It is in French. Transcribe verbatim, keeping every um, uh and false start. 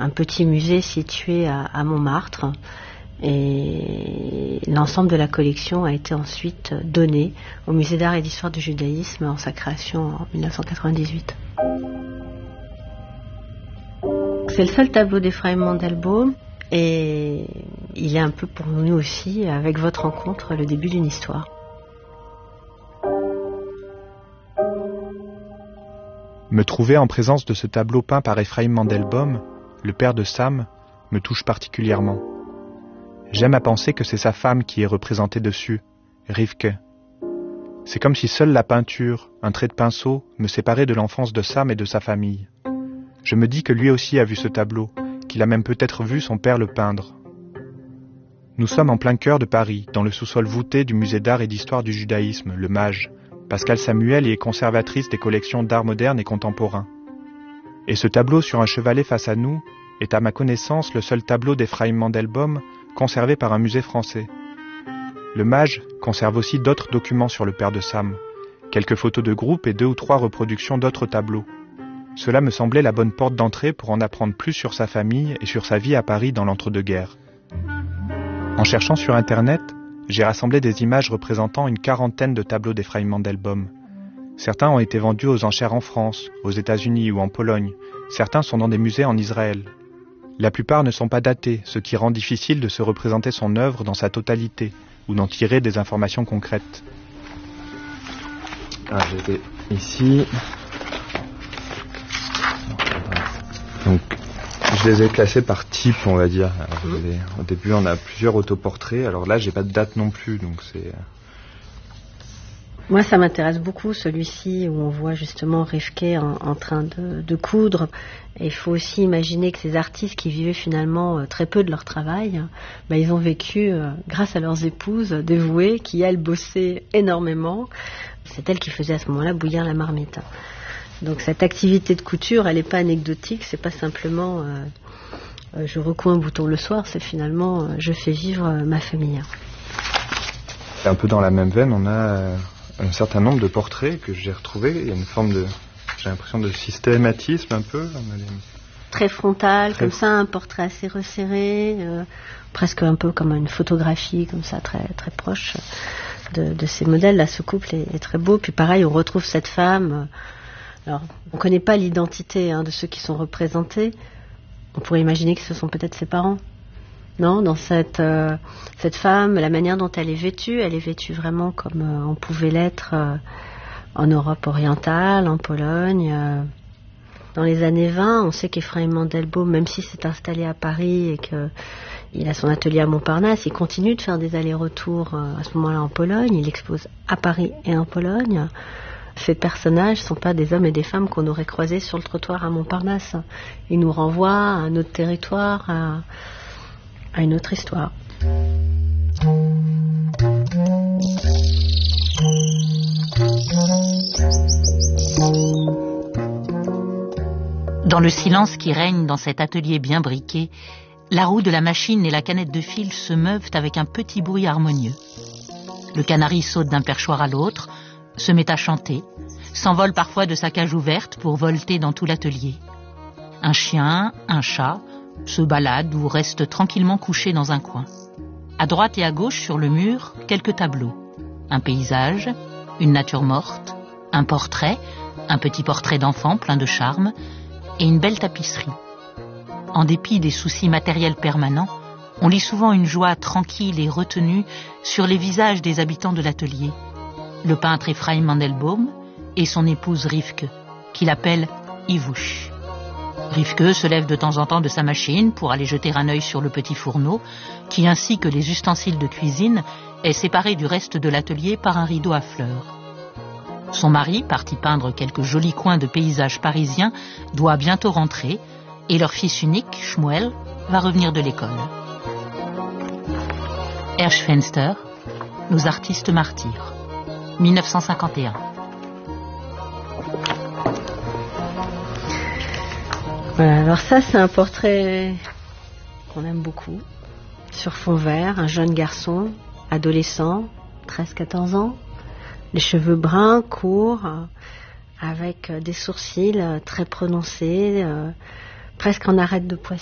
un petit musée situé à, à Montmartre. Et l'ensemble de la collection a été ensuite donné au Musée d'art et d'histoire du judaïsme en sa création en mille neuf cent quatre-vingt-dix-huit. C'est le seul tableau d'Ephraim Mandelbaum et il est un peu pour nous aussi, avec votre rencontre, le début d'une histoire. Me trouver en présence de ce tableau peint par Ephraim Mandelbaum, le père de Sam, me touche particulièrement. J'aime à penser que c'est sa femme qui est représentée dessus, Rivke. C'est comme si seule la peinture, un trait de pinceau, me séparait de l'enfance de Sam et de sa famille. Je me dis que lui aussi a vu ce tableau, qu'il a même peut-être vu son père le peindre. Nous sommes en plein cœur de Paris, dans le sous-sol voûté du Musée d'art et d'histoire du judaïsme, le MAJ. Pascale Samuel y est conservatrice des collections d'art moderne et contemporain. Et ce tableau sur un chevalet face à nous est à ma connaissance le seul tableau d'Ephraim Mandelbaum conservé par un musée français. Le MAJ conserve aussi d'autres documents sur le père de Sam, quelques photos de groupe et deux ou trois reproductions d'autres tableaux. Cela me semblait la bonne porte d'entrée pour en apprendre plus sur sa famille et sur sa vie à Paris dans l'entre-deux-guerres. En cherchant sur Internet, j'ai rassemblé des images représentant une quarantaine de tableaux d'Ephraim Mandelbaum. Certains ont été vendus aux enchères en France, aux États-Unis ou en Pologne. Certains sont dans des musées en Israël. La plupart ne sont pas datés, ce qui rend difficile de se représenter son œuvre dans sa totalité ou d'en tirer des informations concrètes. Ah, j'étais ici. Donc, je les ai classés par type, on va dire. Alors, les, au début, on a plusieurs autoportraits. Alors là, j'ai pas de date non plus, donc c'est... Moi, ça m'intéresse beaucoup, celui-ci, où on voit justement Rivke en, en train de, de coudre. Et il faut aussi imaginer que ces artistes qui vivaient finalement euh, très peu de leur travail, ben, ils ont vécu euh, grâce à leurs épouses dévouées, qui, elles, bossaient énormément. C'est elles qui faisaient à ce moment-là bouillir la marmite. Donc cette activité de couture, elle n'est pas anecdotique, c'est pas simplement euh, euh, je recoue un bouton le soir, c'est finalement euh, je fais vivre euh, ma famille. Un peu dans la même veine, on a euh, un certain nombre de portraits que j'ai retrouvés. Il y a une forme de, j'ai l'impression de systématisme un peu. On a les... Très frontal, très... comme ça, un portrait assez resserré, euh, presque un peu comme une photographie, comme ça, très très proche de, de ces modèles. Là, ce couple est, est très beau. Puis pareil, on retrouve cette femme. Euh, Alors, on ne connaît pas l'identité hein, de ceux qui sont représentés. On pourrait imaginer que ce sont peut-être ses parents. Non, dans cette, euh, cette femme, la manière dont elle est vêtue, elle est vêtue vraiment comme euh, on pouvait l'être euh, en Europe orientale, en Pologne. Euh. Dans les années vingt, on sait qu'Ephraim Mandelbaum, même s'il s'est installé à Paris et qu'il a son atelier à Montparnasse, il continue de faire des allers-retours euh, à ce moment-là en Pologne. Il expose à Paris et en Pologne. Ces personnages ne sont pas des hommes et des femmes qu'on aurait croisés sur le trottoir à Montparnasse. Ils nous renvoient à un autre territoire, à, à une autre histoire. Dans le silence qui règne dans cet atelier bien briqué, la roue de la machine et la canette de fil se meuvent avec un petit bruit harmonieux. Le canari saute d'un perchoir à l'autre, se met à chanter, s'envole parfois de sa cage ouverte pour volter dans tout l'atelier. Un chien, un chat, se baladent ou restent tranquillement couchés dans un coin. À droite et à gauche sur le mur, quelques tableaux. Un paysage, une nature morte, un portrait, un petit portrait d'enfant plein de charme, et une belle tapisserie. En dépit des soucis matériels permanents, on lit souvent une joie tranquille et retenue sur les visages des habitants de l'atelier. Le peintre Ephraim Mandelbaum et son épouse Rivke, qu'il appelle Ivouche. Rivke se lève de temps en temps de sa machine pour aller jeter un œil sur le petit fourneau, qui, ainsi que les ustensiles de cuisine, est séparé du reste de l'atelier par un rideau à fleurs. Son mari, parti peindre quelques jolis coins de paysages parisiens, doit bientôt rentrer, et leur fils unique, Shmuel, va revenir de l'école. Hirschfenster, nos artistes martyrs. mille neuf cent cinquante et un. Voilà, alors ça c'est un portrait qu'on aime beaucoup, sur fond vert, un jeune garçon, adolescent, treize quatorze ans, les cheveux bruns, courts, avec des sourcils très prononcés, euh, presque en arête de poisson.